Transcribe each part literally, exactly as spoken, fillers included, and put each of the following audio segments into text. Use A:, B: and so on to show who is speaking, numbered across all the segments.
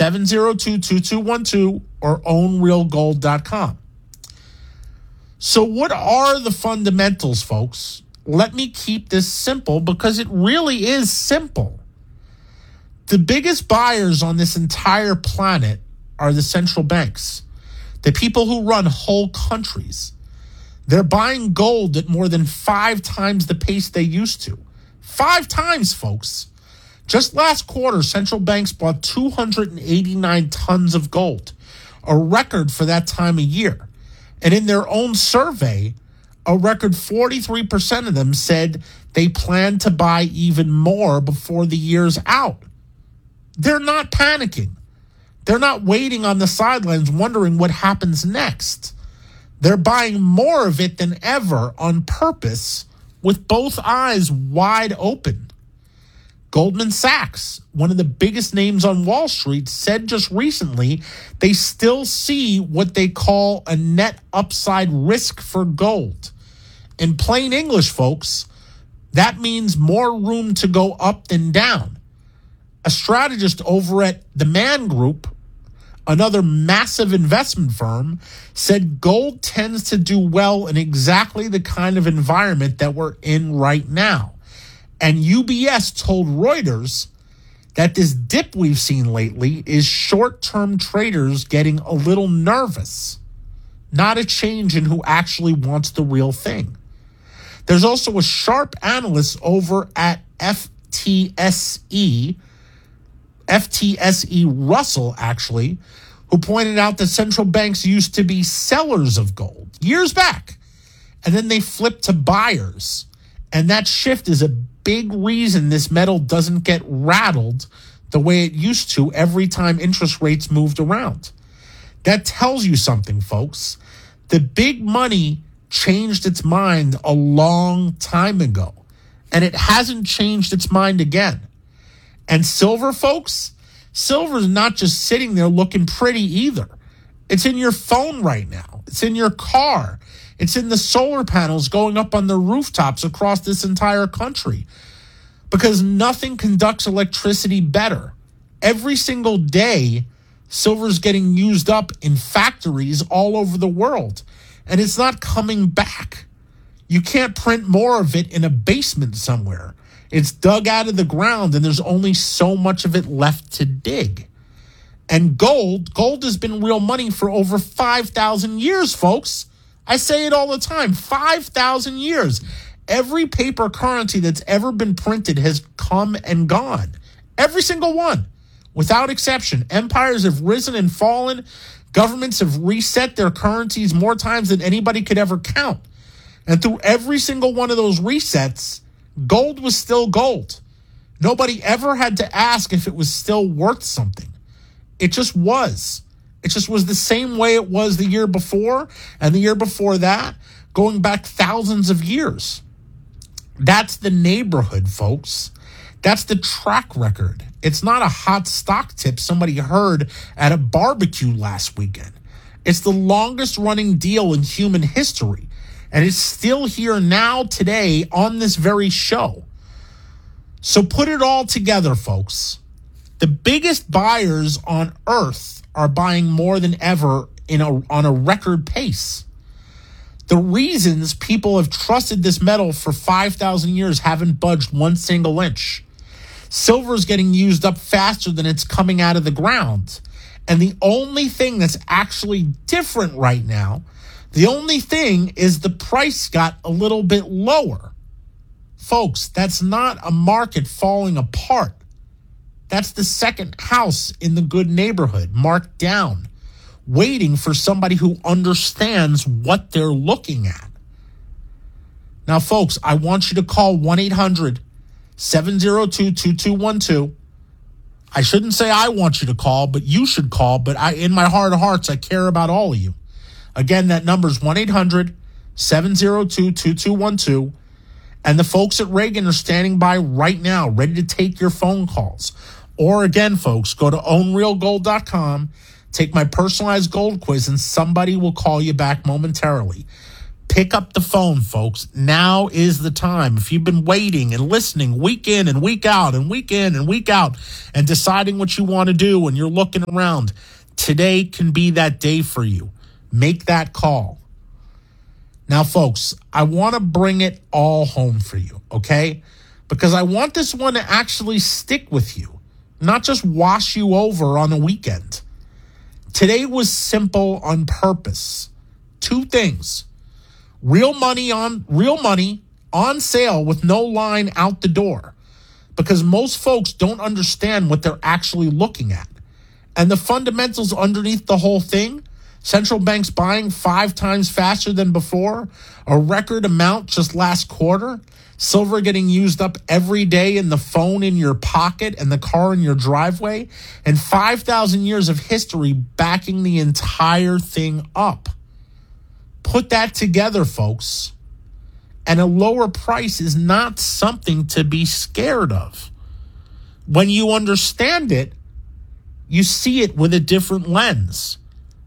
A: seven zero two, two two one two or own real gold dot com. So what are the fundamentals, folks? Let me keep this simple because it really is simple. The biggest buyers on this entire planet are the central banks, the people who run whole countries. They're buying gold at more than five times the pace they used to. Five times, folks. Just last quarter, central banks bought two hundred eighty-nine tons of gold, a record for that time of year. And in their own survey, a record forty-three percent of them said they plan to buy even more before the year's out. They're not panicking. They're not waiting on the sidelines wondering what happens next. They're buying more of it than ever on purpose with both eyes wide open. Goldman Sachs, one of the biggest names on Wall Street, said just recently they still see what they call a net upside risk for gold. In plain English, folks, that means more room to go up than down. A strategist over at the Man Group, another massive investment firm, said gold tends to do well in exactly the kind of environment that we're in right now. And U B S told Reuters that this dip we've seen lately is short-term traders getting a little nervous, not a change in who actually wants the real thing. There's also a sharp analyst over at F T S E, F T S E Russell, actually, who pointed out that central banks used to be sellers of gold years back, and then they flipped to buyers. And that shift is a big reason this metal doesn't get rattled the way it used to every time interest rates moved around. That tells you something, folks. The big money changed its mind a long time ago, and it hasn't changed its mind again. And silver, folks, silver's not just sitting there looking pretty either. It's in your phone right now. It's in your car. It's in the solar panels going up on the rooftops across this entire country, because nothing conducts electricity better. Every single day, silver's getting used up in factories all over the world, and it's not coming back. You can't print more of it in a basement somewhere. It's dug out of the ground, and there's only so much of it left to dig. And gold, gold has been real money for over five thousand years, folks. I say it all the time, five thousand years. Every paper currency that's ever been printed has come and gone. Every single one, without exception. Empires have risen and fallen. Governments have reset their currencies more times than anybody could ever count. And through every single one of those resets, gold was still gold. Nobody ever had to ask if it was still worth something. It just was. It just was the same way it was the year before and the year before that, going back thousands of years. That's the neighborhood, folks. That's the track record. It's not a hot stock tip somebody heard at a barbecue last weekend. It's the longest running deal in human history, and it's still here now today on this very show. So put it all together, folks. The biggest buyers on earth are buying more than ever in a, on a record pace. The reasons people have trusted this metal for five thousand years haven't budged one single inch. Silver is getting used up faster than it's coming out of the ground. And the only thing that's actually different right now, the only thing is the price got a little bit lower. Folks, that's not a market falling apart. That's the second house in the good neighborhood, marked down, waiting for somebody who understands what they're looking at. Now, folks, I want you to call one eight hundred, seven oh two, two two one two. I shouldn't say I want you to call, but you should call. But I, in my heart of hearts, I care about all of you. Again, that number is one eight hundred, seven oh two, two two one two. And the folks at Reagan are standing by right now, ready to take your phone calls. Or again, folks, go to own real gold dot com, take my personalized gold quiz, and somebody will call you back momentarily. Pick up the phone, folks. Now is the time. If you've been waiting and listening week in and week out and week in and week out and deciding what you want to do and you're looking around, today can be that day for you. Make that call. Now, folks, I want to bring it all home for you, okay? Because I want this one to actually stick with you, not just wash you over on a weekend. Today was simple on purpose. Two things. Real money on real money on sale with no line out the door. Because most folks don't understand what they're actually looking at. And the fundamentals underneath the whole thing, central banks buying five times faster than before, a record amount just last quarter, silver getting used up every day in the phone in your pocket and the car in your driveway, and five thousand years of history backing the entire thing up. Put that together, folks. And a lower price is not something to be scared of. When you understand it, you see it with a different lens.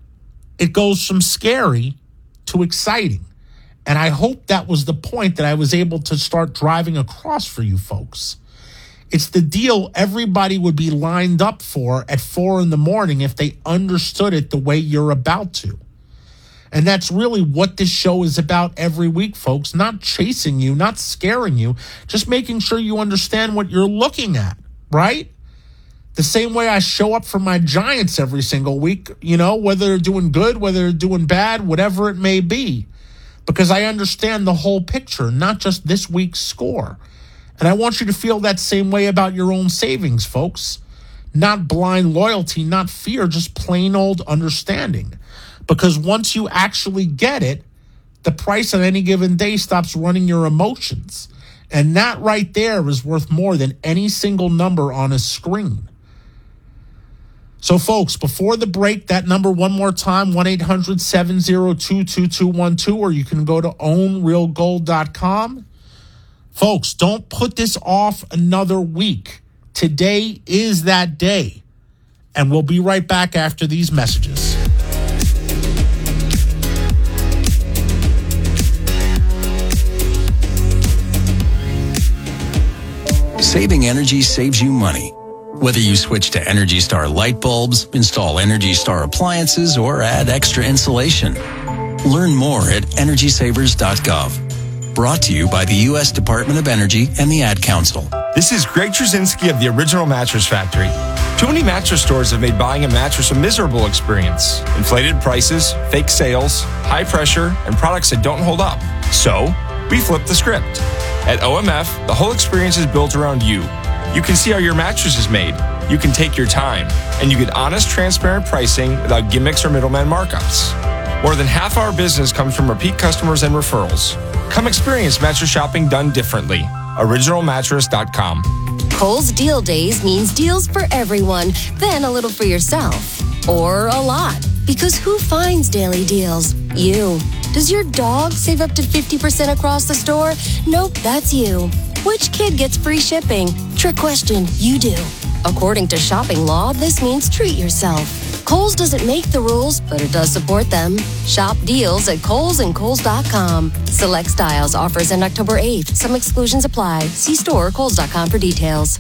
A: It goes from scary to exciting. And I hope that was the point that I was able to start driving across for you folks. It's the deal everybody would be lined up for at four in the morning if they understood it the way you're about to. And that's really what this show is about every week, folks. Not chasing you, not scaring you, just making sure you understand what you're looking at, right? The same way I show up for my Giants every single week, you know, whether they're doing good, whether they're doing bad, whatever it may be. Because I understand the whole picture, not just this week's score. And I want you to feel that same way about your own savings, folks. Not blind loyalty, not fear, just plain old understanding. Because once you actually get it, the price on any given day stops running your emotions. And that right there is worth more than any single number on a screen. So, folks, before the break, that number one more time, one eight hundred seven oh two two two one two, or you can go to own real gold dot com. Folks, don't put this off another week. Today is that day. And we'll be right back after these messages.
B: Saving energy saves you money. Whether you switch to Energy Star light bulbs, install Energy Star appliances, or add extra insulation. Learn more at energy savers dot gov. Brought to you by the U S Department of Energy and the Ad Council.
C: This is Greg Trzynski of the Original Mattress Factory. Too many mattress stores have made buying a mattress a miserable experience. Inflated prices, fake sales, high pressure, and products that don't hold up. So, we flipped the script. At O M F, the whole experience is built around you. You can see how your mattress is made. You can take your time. And you get honest, transparent pricing without gimmicks or middleman markups. More than half our business comes from repeat customers and referrals. Come experience mattress shopping done differently. original mattress dot com.
D: Kohl's Deal Days means deals for everyone, then a little for yourself. Or a lot. Because who finds daily deals? You. Does your dog save up to fifty percent across the store? Nope, that's you. Which kid gets free shipping? Trick question, you do. According to shopping law, this means treat yourself. Kohl's doesn't make the rules, but it does support them. Shop deals at Kohl's and Kohl's dot com. Select styles, offers end October eighth. Some exclusions apply. See store or Kohl's dot com for details.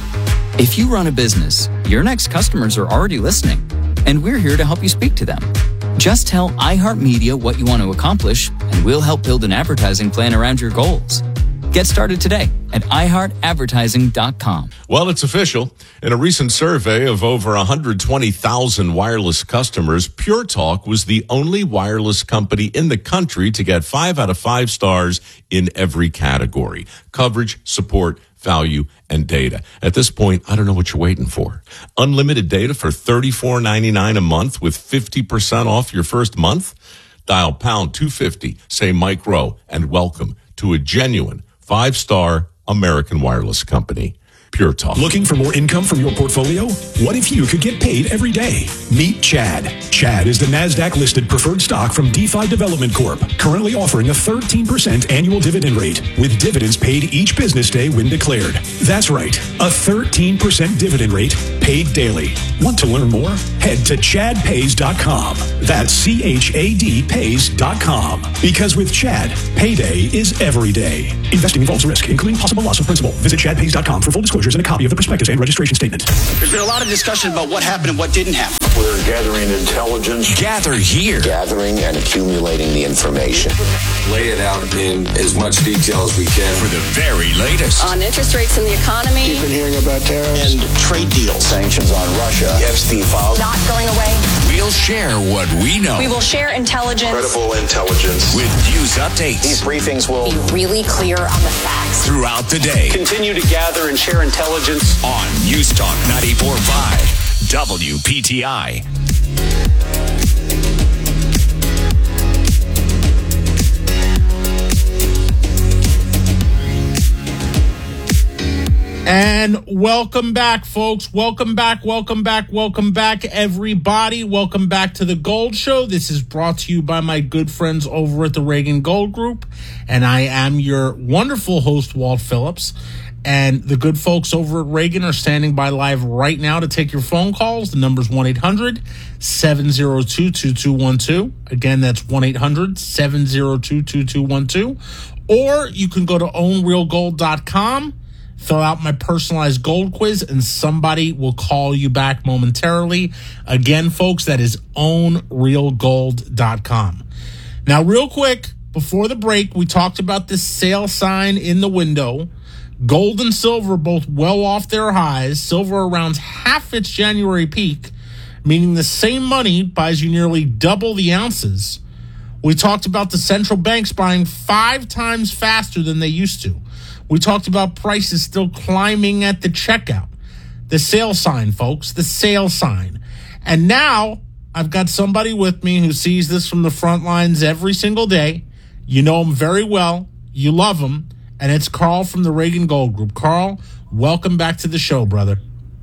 E: If you run a business, your next customers are already listening, and we're here to help you speak to them. Just tell iHeartMedia what you want to accomplish, and we'll help build an advertising plan around your goals. Get started today at i heart advertising dot com.
F: Well, it's official. In a recent survey of over one hundred twenty thousand wireless customers, Pure Talk was the only wireless company in the country to get five out of five stars in every category: coverage, support, value, and data. At this point, I don't know what you're waiting for. Unlimited data for thirty-four ninety-nine a month with fifty percent off your first month? Dial pound two fifty, say Mike Rowe, and welcome to a genuine five-star American wireless company. Pure Talk.
G: Looking for more income from your portfolio? What if you could get paid every day? Meet Chad. Chad is the NASDAQ-listed preferred stock from DeFi Development Corp, currently offering a thirteen percent annual dividend rate, with dividends paid each business day when declared. That's right, a thirteen percent dividend rate paid daily. Want to learn more? Head to chad pays dot com. That's C H A D pays dot com. Because with Chad, payday is every day. Investing involves risk, including possible loss of principal. Visit chad pays dot com for full disclosures and a copy of the prospectus and registration statement.
H: There's been a lot of discussion about what happened and what didn't happen.
I: We're gathering intelligence.
B: Gather here.
I: Gathering and accumulating the information.
J: Lay it out in as much detail as we can.
B: For the very latest.
K: On interest rates in the economy.
I: You've been hearing about tariffs.
H: And trade deals.
I: Sanctions on Russia. Epstein files.
K: Not going away.
B: We'll share what we know.
K: We will share intelligence.
J: Credible intelligence.
B: With news updates.
I: These briefings will
K: be really clear on the facts.
B: Throughout the day.
H: Continue to gather and share intelligence.
B: On News Talk ninety-four point five W P T I.
A: And welcome back, folks. Welcome back, welcome back, welcome back, everybody. Welcome back to the Gold Show. This is brought to you by my good friends over at the Reagan Gold Group. And I am your wonderful host, Walt Phillips. And the good folks over at Reagan are standing by live right now to take your phone calls. The number's one eight hundred seven oh two two two one two. Again, that's one eight hundred seven oh two two two one two. Or you can go to own real gold dot com. Fill out my personalized gold quiz, and somebody will call you back momentarily. Again, folks, that is own real gold dot com. Now, real quick, before the break, we talked about this sale sign in the window. Gold and silver both well off their highs. Silver around half its January peak, meaning the same money buys you nearly double the ounces. We talked about the central banks buying five times faster than they used to. We talked about prices still climbing at the checkout. The sale sign, folks, the sale sign. And now I've got somebody with me who sees this from the front lines every single day. You know him very well. You love him. And it's Carl from the Reagan Gold Group. Carl, welcome back to the show, brother.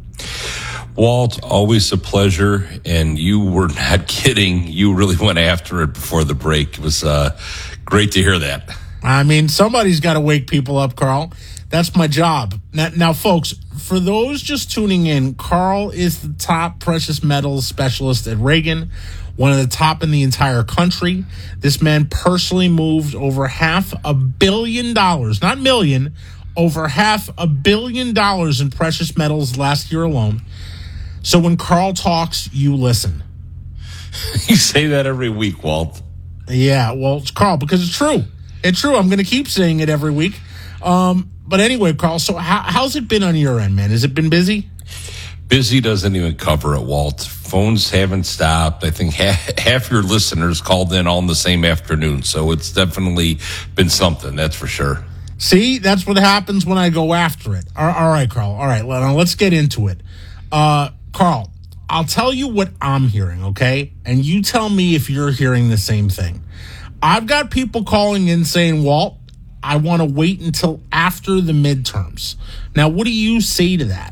L: Walt, always a pleasure. And you were not kidding. You really went after it before the break. It was uh, great to hear that.
A: I mean, somebody's got to wake people up, Carl. That's my job. Now, now, folks, for those just tuning in, Carl is the top precious metals specialist at Reagan, one of the top in the entire country. This man personally moved over half a billion dollars, not million, over half a billion dollars in precious metals last year alone. So when Carl talks, you listen.
L: You say that every week, Walt.
A: Yeah, well, it's Carl, because it's true. It's true. I'm going to keep saying it every week. Um, but anyway, Carl, so how, how's it been on your end, man? Has it been busy?
L: Busy doesn't even cover it, Walt. Phones haven't stopped. I think half, half your listeners called in all in the same afternoon. So it's definitely been something, that's for sure.
A: See, that's what happens when I go after it. All, all right, Carl. All right, now let's get into it. Uh, Carl, I'll tell you what I'm hearing, okay? And you tell me if you're hearing the same thing. I've got people calling in saying, Walt, I want to wait until after the midterms. Now, what do you say to that?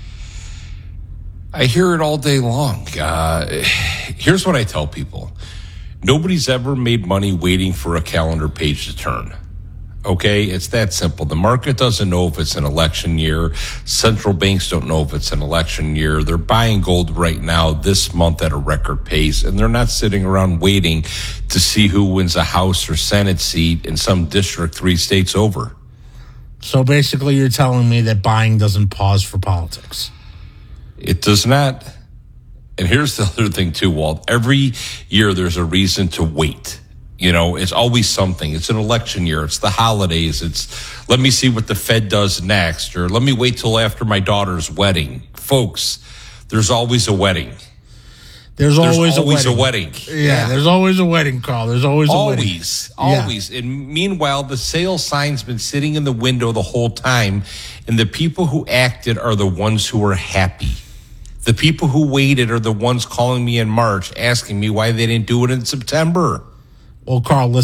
L: I hear it all day long. Uh, here's what I tell people. Nobody's ever made money waiting for a calendar page to turn. Okay, it's that simple. The market doesn't know if it's an election year. Central banks don't know if it's an election year. They're buying gold right now this month at a record pace, and they're not sitting around waiting to see who wins a House or Senate seat in some district three states over.
A: So basically you're telling me that buying doesn't pause for politics.
L: It does not. And here's the other thing too, Walt. Every year there's a reason to wait. You know, it's always something. It's an election year. It's the holidays. It's let me see what the Fed does next, or let me wait till after my daughter's wedding. Folks, there's always a wedding.
A: There's,
L: there's
A: always,
L: always
A: a wedding.
L: a wedding.
A: Yeah,
L: yeah,
A: there's always a wedding, Carl. There's always a
L: always,
A: wedding.
L: Always, always. Yeah. And meanwhile, the sale sign's been sitting in the window the whole time, and the people who acted are the ones who are happy. The people who waited are the ones calling me in March asking me why they didn't do it in September.
A: Well, Carl, listen,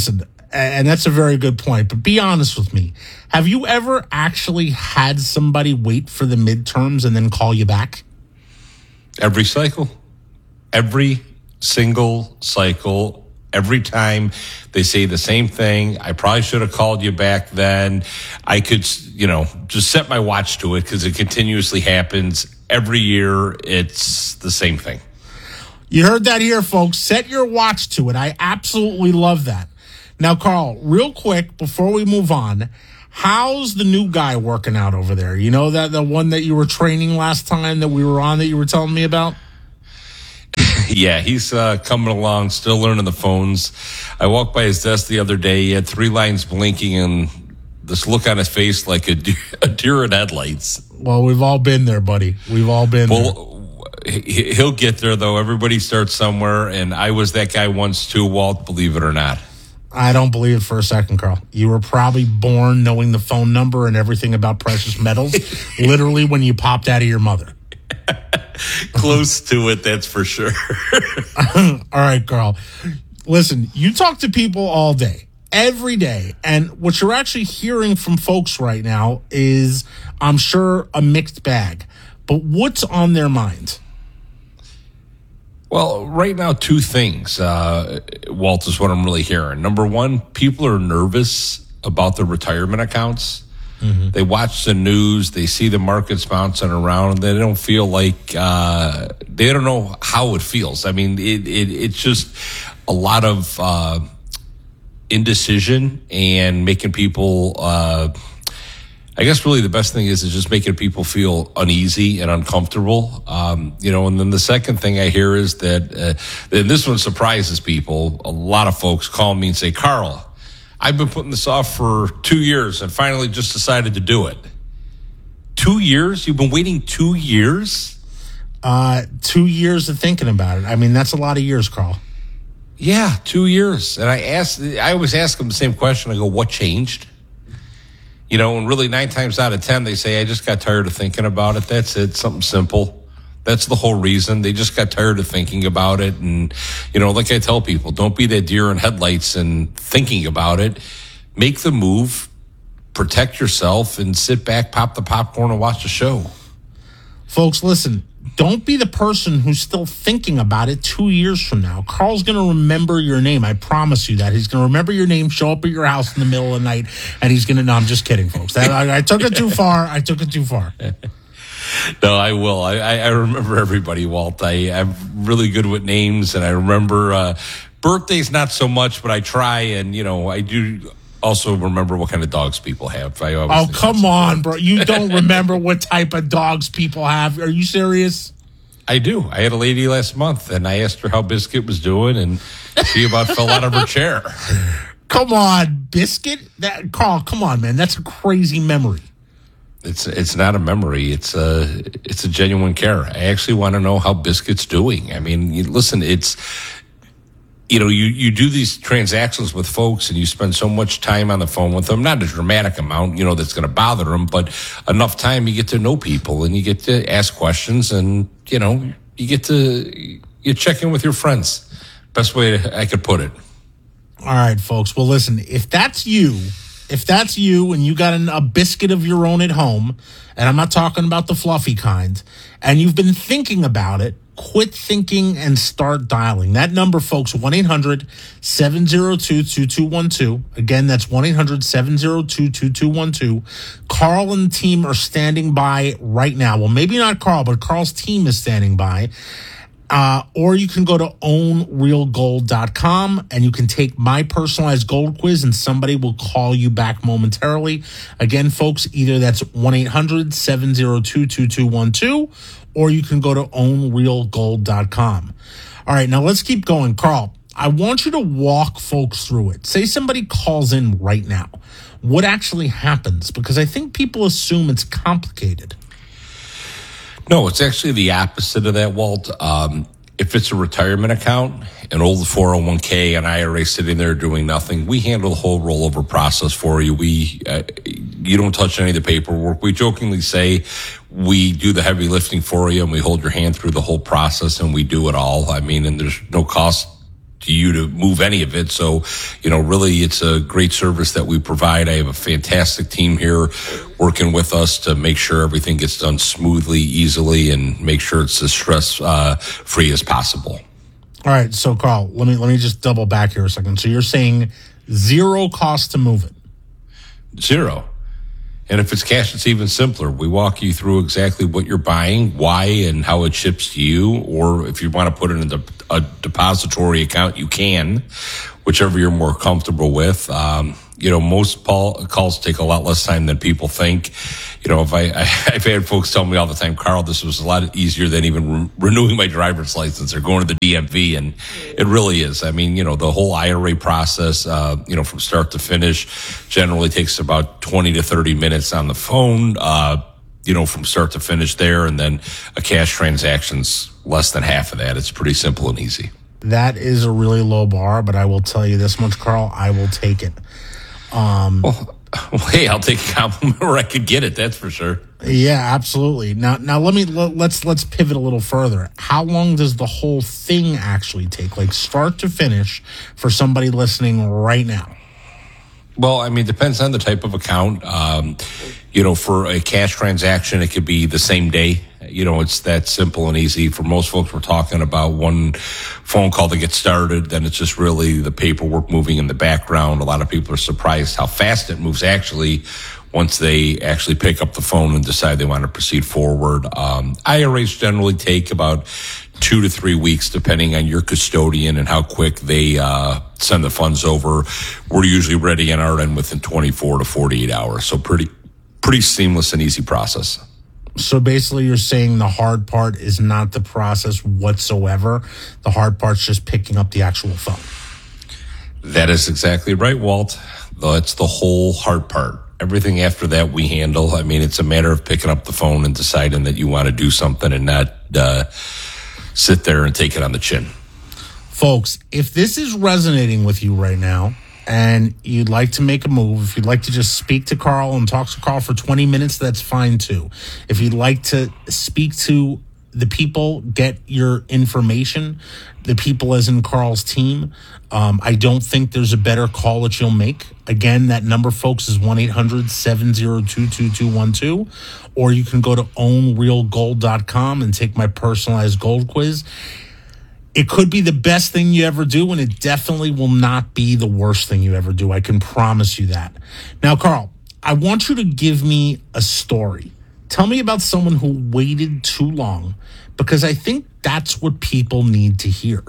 A: And that's a very good point. But be honest with me. Have you ever actually had somebody wait for the midterms and then call you back?
L: Every cycle. Every single cycle. Every time they say the same thing. I probably should have called you back then. I could, you know, just set my watch to it because it continuously happens. Every year, it's the same thing.
A: You heard that here, folks. Set your watch to it. I absolutely love that. Now, Carl, real quick, before we move on, how's the new guy working out over there? You know, that the one that you were training last time that we were on that you were telling me about?
L: Yeah, he's uh, coming along, still learning the phones. I walked by his desk the other day. He had three lines blinking and this look on his face like a deer, a deer in headlights.
A: Well, we've all been there, buddy. We've all been
L: well, there. He, he'll get there, though. Everybody starts somewhere, and I was that guy once, too, Walt, believe it or not.
A: I don't believe it for a second, Carl. You were probably born knowing the phone number and everything about precious metals, literally when you popped out of your mother.
L: Close to it, that's for sure.
A: All right, Carl. Listen, you talk to people all day, every day, and what you're actually hearing from folks right now is, I'm sure, a mixed bag. But what's on their mind?
L: Well, right now, two things, uh, Walt, is what I'm really hearing. Number one, people are nervous about their retirement accounts. Mm-hmm. They watch the news, they see the markets bouncing around, and they don't feel like, uh, they don't know how it feels. I mean, it, it it's just a lot of uh, indecision and making people, uh, I guess really the best thing is, is just making people feel uneasy and uncomfortable. Um, you know, and then the second thing I hear is that, uh, and this one surprises people, a lot of folks call me and say, Carl, I've been putting this off for two years and finally just decided to do it. Two years? You've been waiting two years?
A: Uh, two years of thinking about it. I mean, that's a lot of years, Carl.
L: Yeah, two years. And I asked, I always ask them the same question. I go, what changed? You know, and really nine times out of ten, they say, I just got tired of thinking about it. That's it. Something simple. That's the whole reason. They just got tired of thinking about it. And, you know, like I tell people, don't be that deer in headlights and thinking about it. Make the move, protect yourself, and sit back, pop the popcorn, and watch the show.
A: Folks, listen, don't be the person who's still thinking about it two years from now. Carl's going to remember your name. I promise you that. He's going to remember your name, show up at your house in the middle of the night, and he's going to, no, I'm just kidding, folks. That, I, I took it too far. I took it too far.
L: No, I will. I, I remember everybody, Walt. I, I'm really good with names, and I remember uh, birthdays not so much, but I try, and, you know, I do also remember what kind of dogs people have. I always
A: oh, come on, bro. You don't remember what type of dogs people have. Are you serious?
L: I do. I had a lady last month, and I asked her how Biscuit was doing, and she about fell out of her chair.
A: Come on, Biscuit? That, Carl, come on, man. That's a crazy memory.
L: It's it's not a memory. It's a it's a genuine care. I actually want to know how Biscuit's doing. I mean, you, listen, it's you know you, you do these transactions with folks and you spend so much time on the phone with them. Not a dramatic amount, you know, that's going to bother them, but enough time you get to know people and you get to ask questions and you know you get to you check in with your friends. Best way I could put it.
A: All right, folks. Well, listen, if that's you. If that's you and you got an, a biscuit of your own at home, and I'm not talking about the fluffy kind, and you've been thinking about it, quit thinking and start dialing. That number, folks, one eight hundred seven oh two two two one two. Again, that's one eight hundred seven oh two two two one two. Carl and the team are standing by right now. Well, maybe not Carl, but Carl's team is standing by. Uh, or you can go to own real gold dot com and you can take my personalized gold quiz and somebody will call you back momentarily. Again, folks, either that's one eight hundred seven oh two two two one two or you can go to own real gold dot com. All right, now let's keep going. Carl, I want you to walk folks through it. Say somebody calls in right now. What actually happens? Because I think people assume it's complicated.
L: No, it's actually the opposite of that, Walt. Um, if it's a retirement account, an old four oh one k, an I R A sitting there doing nothing, we handle the whole rollover process for you. We, uh, you don't touch any of the paperwork. We jokingly say we do the heavy lifting for you and we hold your hand through the whole process and we do it all. I mean, and there's no cost to you to move any of it. So, you know, really it's a great service that we provide. I have a fantastic team here working with us to make sure everything gets done smoothly, easily, and make sure it's as stress uh, free as possible.
A: All right. So Carl, let me, let me just double back here a second. So you're saying zero cost to move it?
L: Zero. And if it's cash, it's even simpler. We walk you through exactly what you're buying, why, and how it ships to you. Or if you want to put it in a depository account, you can, whichever you're more comfortable with. Um, you know, most calls take a lot less time than people think. You know, if I, I, I've had folks tell me all the time, Carl, this was a lot easier than even re- renewing my driver's license or going to the D M V. And it really is. I mean, you know, the whole I R A process, uh, you know, from start to finish generally takes about twenty to thirty minutes on the phone, uh, you know, from start to finish there. And then a cash transaction's less than half of that. It's pretty simple and easy.
A: That is a really low bar, but I will tell you this much, Carl, I will take it. Um,
L: well, well, hey, I'll take a compliment where I could get it. That's for sure.
A: Yeah, absolutely. Now, now let me let's let's pivot a little further. How long does the whole thing actually take, like start to finish, for somebody listening right now?
L: Well, I mean, it depends on the type of account. Um, you know, for a cash transaction, it could be the same day. You know, it's that simple and easy. For most folks, we're talking about one phone call to get started. Then it's just really the paperwork moving in the background. A lot of people are surprised how fast it moves actually once they actually pick up the phone and decide they want to proceed forward. Um, I R As generally take about two to three weeks, depending on your custodian and how quick they uh, send the funds over. We're usually ready on our end within twenty-four to forty-eight hours. So pretty, pretty seamless and easy process.
A: So basically you're saying the hard part is not the process whatsoever. The hard part's just picking up the actual phone.
L: That is exactly right, Walt. That's the whole hard part. Everything after that we handle. I mean, it's a matter of picking up the phone and deciding that you want to do something and not uh, sit there and take it on the chin.
A: Folks, if this is resonating with you right now and you'd like to make a move, if you'd like to just speak to Carl and talk to Carl for twenty minutes, that's fine too. If you'd like to speak to the people, get your information, the people as in Carl's team, um, I don't think there's a better call that you'll make. Again, that number, folks, is one eight hundred seven oh two two two one two, or you can go to own real gold dot com and take my personalized gold quiz. It could be the best thing you ever do, and it definitely will not be the worst thing you ever do. I can promise you that. Now, Carl, I want you to give me a story. Tell me about someone who waited too long, because I think that's what people need to hear.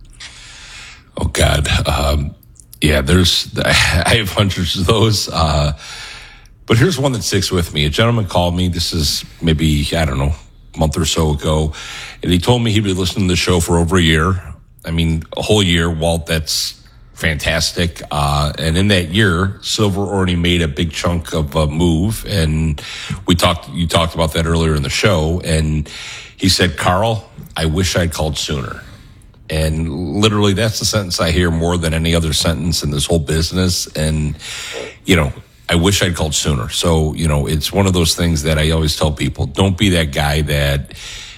L: Oh, God. Um, yeah, there's, I have hundreds of those. Uh, but here's one that sticks with me. A gentleman called me. This is maybe, I don't know, a month or so ago. And he told me he'd been listening to the show for over a year. I mean, a whole year, Walt, that's fantastic. Uh, and in that year, Silver already made a big chunk of a move. And we talked, you talked about that earlier in the show. And he said, Carl, I wish I'd called sooner. And literally that's the sentence I hear more than any other sentence in this whole business. And, you know, I wish I'd called sooner. So, you know, it's one of those things that I always tell people, don't be that guy that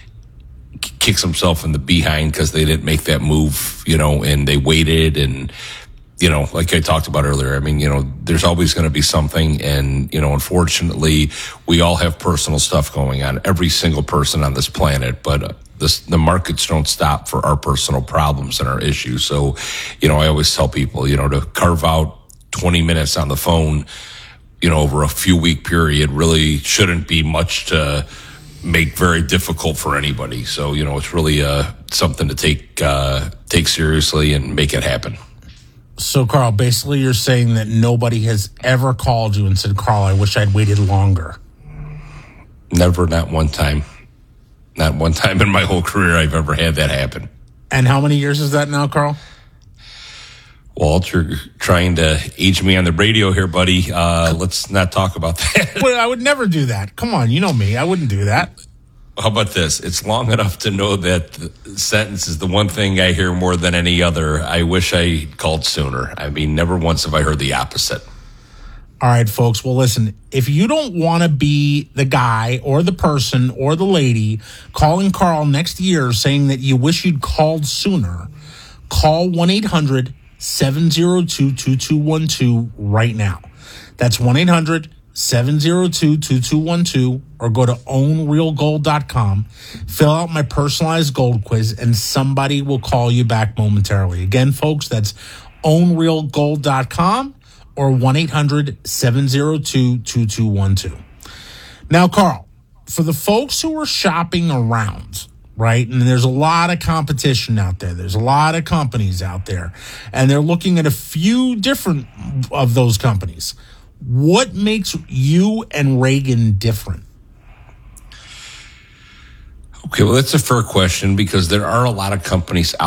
L: kicks himself in the behind because they didn't make that move, you know, and they waited. And, you know, like I talked about earlier, I mean, you know, there's always going to be something. And, you know, unfortunately, we all have personal stuff going on, every single person on this planet. But uh, this, the markets don't stop for our personal problems and our issues. So, you know, I always tell people, you know, to carve out twenty minutes on the phone, you know, over a few week period really shouldn't be much to make very difficult for anybody. So, you know, it's really uh, something to take uh, take seriously and make it happen.
A: So, Carl, basically you're saying that nobody has ever called you and said, Carl, I wish I'd waited longer.
L: Never, not one time. Not one time in my whole career I've ever had that happen.
A: And how many years is that now, Carl?
L: Walt, you're trying to age me on the radio here, buddy. Uh, let's not talk about that.
A: Well, I would never do that. Come on, you know me. I wouldn't do that.
L: How about this? It's long enough to know that the sentence is the one thing I hear more than any other. I wish I called sooner. I mean, never once have I heard the opposite.
A: All right, folks. Well, listen, if you don't want to be the guy or the person or the lady calling Carl next year saying that you wish you'd called sooner, Call one eight hundred seven oh two two two one two right now. That's one eight hundred seven oh two two two one two, or go to own real gold dot com. Fill out my personalized gold quiz, and somebody will call you back momentarily. Again, folks, that's own real gold dot com or one eight hundred seven oh two two two one two. Now, Carl, for the folks who are shopping around, right, and there's a lot of competition out there. There's a lot of companies out there, and they're looking at a few different of those companies. What makes you and Reagan different?
L: Okay, well, that's a fair question because there are a lot of companies out